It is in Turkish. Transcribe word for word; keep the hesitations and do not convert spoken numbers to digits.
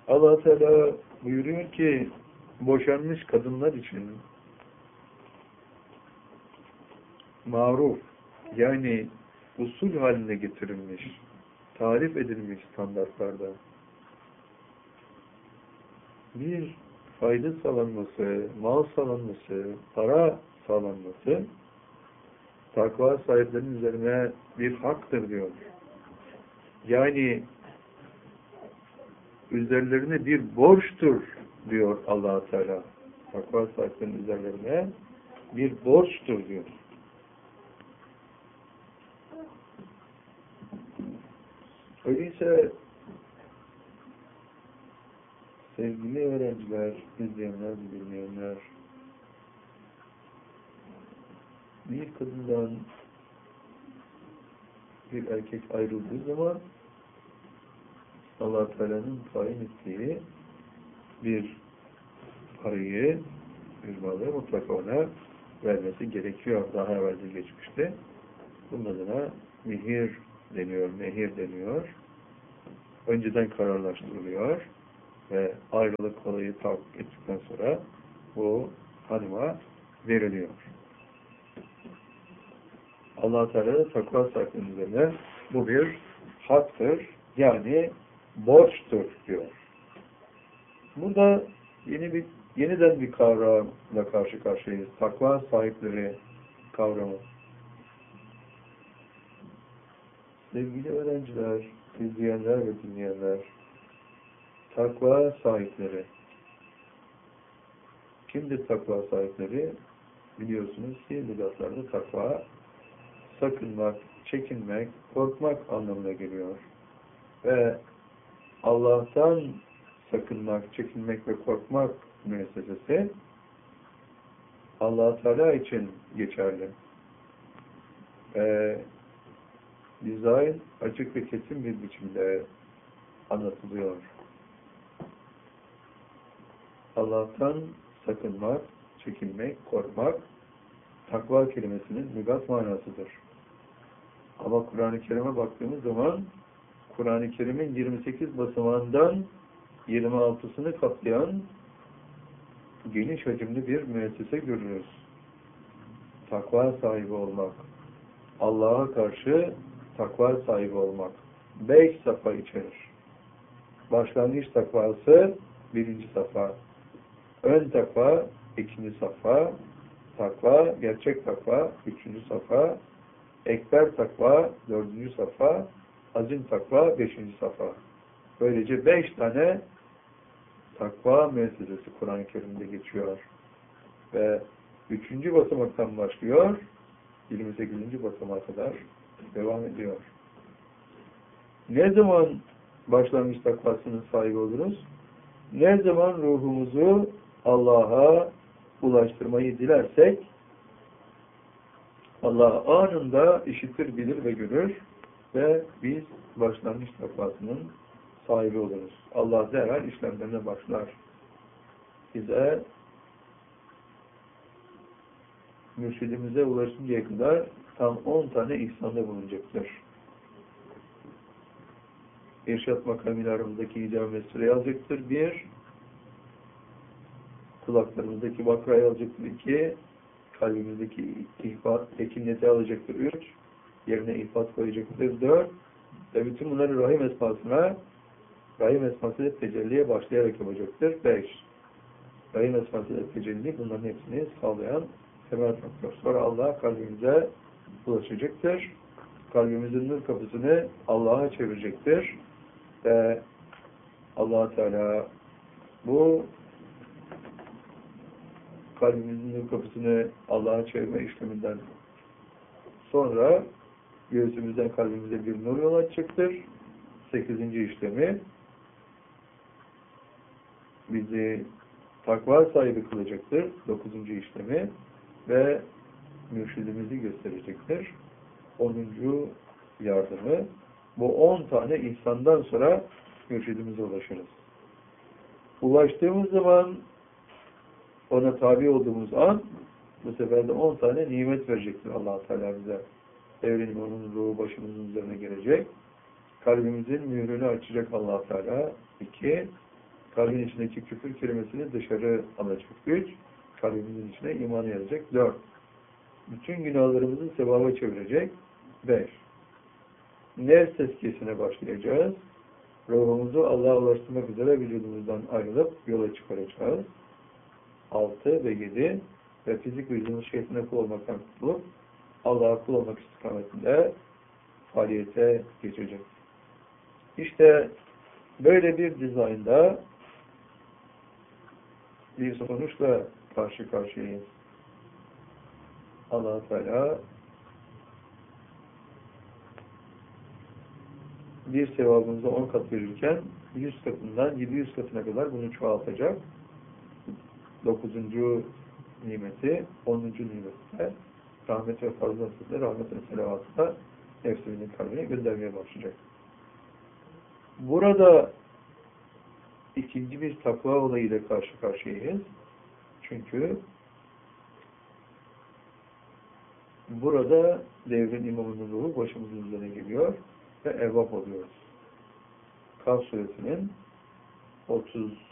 Allah Teala buyuruyor ki boşanmış kadınlar için maruf, yani usul haline getirilmiş, tarif edilmiş standartlarda bir fayda sağlanması, mal sağlanması, para sağlanması takva sahiplerinin üzerine bir haktır diyor. Yani üzerlerine bir borçtur diyor Allah Teala. Takva sahiplerinin üzerlerine bir borçtur diyor. Öyleyse sevgili öğrenciler, izleyenler, bilmeyenler, bir kadından bir erkek ayrıldığı zaman Allah Teala'nın tayin ettiği bir parayı, bir malı mutlaka ona vermesi gerekiyor. Daha evvelce geçmişti. Bunun adına mihir deniyor, mehir deniyor. Önceden kararlaştırılıyor ve ayrılık olayı tahakkuk ettikten sonra bu hanıma veriliyor. Allah Teala takva sahiplerinin üzerine bu bir haktır, yani borçtur diyor. Burada yeni bir yeniden bir kavramla karşı karşıyayız. Takva sahipleri kavramı. Sevgili öğrenciler, izleyenler ve dinleyenler, takva sahipleri. Kimdir takva sahipleri? Biliyorsunuz ki lügatlarda takva, sakınmak, çekinmek, korkmak anlamına geliyor. Ve Allah'tan sakınmak, çekinmek ve korkmak müessesesi Allah Teala için geçerli. Ve dizayn açık ve kesin bir biçimde anlatılıyor. Allah'tan sakınmak, çekinmek, korkmak takva kelimesinin lügat manasıdır. Ama Kur'an-ı Kerim'e baktığımız zaman Kur'an-ı Kerim'in yirmi sekiz basamağından yirmi altısını kaplayan geniş hacimli bir müessese görürüz. Takva sahibi olmak, Allah'a karşı takva sahibi olmak. Beş safa içerir. Başlangıç takvası birinci safa. Ön takva ikinci safa. Takva, gerçek takva üçüncü safa. Ekber takva dördüncü safa. Azim takva beşinci safa. Böylece beş tane takva müessesesi Kur'an-ı Kerim'de geçiyor. Ve üçüncü basamaktan başlıyor, yirmi sekizinci basamağa kadar devam ediyor. Ne zaman başlangıç takvasının sahibi oluruz? Ne zaman ruhumuzu Allah'a ulaştırmayı dilersek, Allah anında işitir, bilir ve görür ve biz başlangıç takvasının sahibi oluruz. Allah derhal işlemlerine başlar. Bize mürşidimize ulaşıncaya kadar tam on tane ihsanda bulunacaktır. İrşad makamıyla aramızdaki icab ve süreyi alacaktır. Bir, kulaklarımızdaki bakrayı alacaktır. İki, kalbimizdeki ihbat, ekinleti alacaktır. Üç, yerine ihbat koyacaktır. Dört, ve bütün bunları rahim esmasına, rahim esmasıyla tecelliye başlayarak yapacaktır. Beş, rahim esmasıyla tecelli bunların hepsini sağlayan temel faktör. Sonra Allah kalbimize ulaşacaktır. Kalbimizin nur kapısını Allah'a çevirecektir. Ve Allah Teala bu kalbimizin nur kapısını Allah'a çevirme işleminden sonra göğsümüzden kalbimize bir nur yol açacaktır. Sekizinci işlemi bizi takva sahibi kılacaktır. Dokuzuncu işlemi ve mürşidimizi gösterecektir. Onuncu yardımı. Bu on tane ihsandan sonra mürşidimize ulaşırız. Ulaştığımız zaman, ona tabi olduğumuz an, bu sefer de on tane nimet verecektir Allah Teala bize. Evrenin onun ruhu başımızın üzerine gelecek. Kalbimizin mührünü açacak Allah Teala. İki, kalbin içindeki küfür kelimesini dışarı alacak. Üç, kalbimizin içine imanı yazacak. Dört, bütün günahlarımızı sevaba çevirecek. Beş, nefs tezkiyesine başlayacağız. Ruhumuzu Allah'a ulaştırmak üzere vücudumuzdan ayrılıp yola çıkaracağız. Altı ve yedi, ve fizik vücudumuz şeytana kul olmaktan kurtulup Allah'a kul olmak istikametinde faaliyete geçecek. İşte böyle bir dizaynda bir sonuçla karşı karşıyayız. Allah-u Teala bir sevabımıza on kat verirken yüz katından yedi yüz katına kadar bunu çoğaltacak. Dokuzuncu nimeti, onuncu nimette rahmet ve fazlasıyla, rahmet ve selavatıyla nefsimizin kalbine göndermeye başlayacak. Burada ikinci bir takva olayıyla karşı karşıyayız. Çünkü burada devrin imamının ruhu başımızın üzerine geliyor ve evvap oluyoruz. Kaf suresinin otuz